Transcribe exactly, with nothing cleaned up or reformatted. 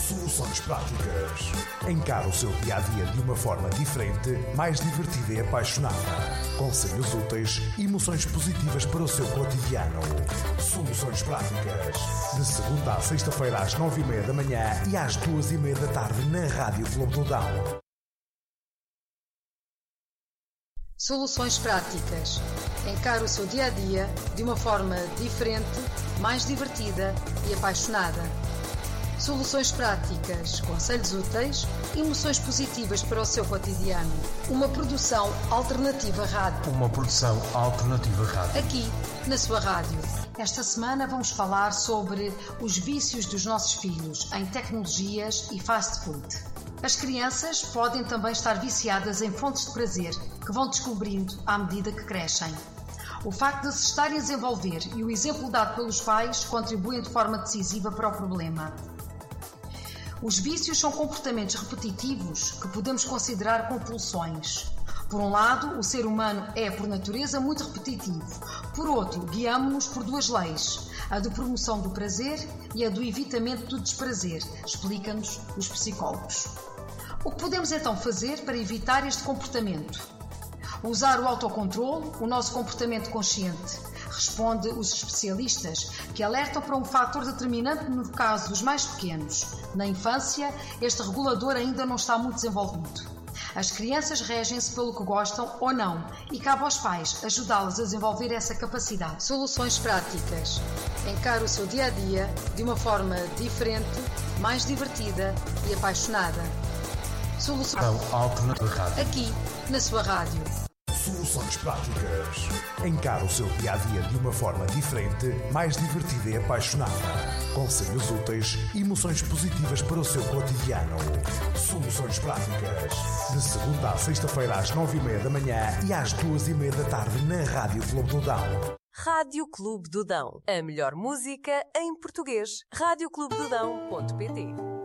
Soluções práticas. Encara o seu dia-a-dia de uma forma diferente, mais divertida e apaixonada. Conselhos úteis e emoções positivas para o seu cotidiano. Soluções práticas. De segunda à sexta-feira às nove e meia da manhã e às duas e meia da tarde na Rádio Clube do Dão. Soluções práticas. Encare o seu dia-a-dia de uma forma diferente, mais divertida e apaixonada. Soluções práticas, conselhos úteis e emoções positivas para o seu cotidiano. Uma produção alternativa rádio. Uma produção alternativa rádio. Aqui, na sua rádio. Esta semana vamos falar sobre os vícios dos nossos filhos em tecnologias e fast food. As crianças podem também estar viciadas em fontes de prazer que vão descobrindo à medida que crescem. O facto de se estarem a desenvolver e o exemplo dado pelos pais contribuem de forma decisiva para o problema. Os vícios são comportamentos repetitivos que podemos considerar compulsões. Por um lado, o ser humano é, por natureza, muito repetitivo. Por outro, guiamo-nos por duas leis, a de promoção do prazer e a do evitamento do desprazer, explica-nos os psicólogos. O que podemos então fazer para evitar este comportamento? Usar o autocontrole, o nosso comportamento consciente. Responde os especialistas, que alertam para um fator determinante no caso dos mais pequenos. Na infância, este regulador ainda não está muito desenvolvido. As crianças regem-se pelo que gostam ou não e cabe aos pais ajudá-las a desenvolver essa capacidade. Soluções práticas. Encare o seu dia-a-dia de uma forma diferente, mais divertida e apaixonada. Soluções alternativa rádio. Aqui, na sua rádio. Soluções práticas. Encara o seu dia-a-dia de uma forma diferente, mais divertida e apaixonada. Conselhos úteis e emoções positivas para o seu cotidiano. Soluções práticas. De segunda à sexta-feira às nove e meia da manhã e às duas e meia da tarde na Rádio Clube do Dão. Rádio Clube do Dão. A melhor música em português. rádio clube do dão ponto pt